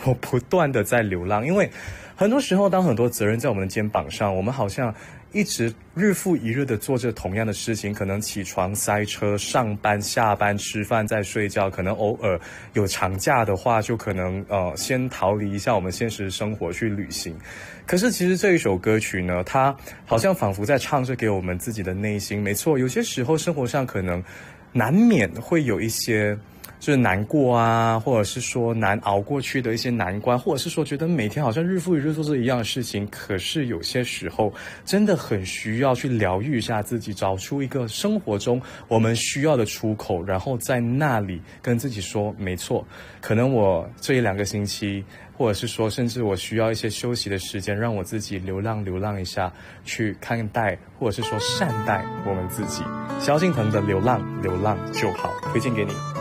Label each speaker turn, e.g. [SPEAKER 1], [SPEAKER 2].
[SPEAKER 1] 我不断的在流浪。因为很多时候当很多责任在我们的肩膀上，我们好像一直日复一日的做着同样的事情，可能起床塞车，上班下班吃饭再睡觉，可能偶尔有长假的话就可能先逃离一下我们现实生活去旅行。可是其实这一首歌曲呢，它好像仿佛在唱着给我们自己的内心。没错，有些时候生活上可能难免会有一些就是难过啊，或者是说难熬过去的一些难关，或者是说觉得每天好像日复一日做着一样的事情。可是有些时候真的很需要去疗愈一下自己，找出一个生活中我们需要的出口，然后在那里跟自己说，没错，可能我这1-2个星期，或者是说甚至我需要一些休息的时间，让我自己流浪一下，去看待或者是说善待我们自己。萧敬腾的流浪就好，推荐给你。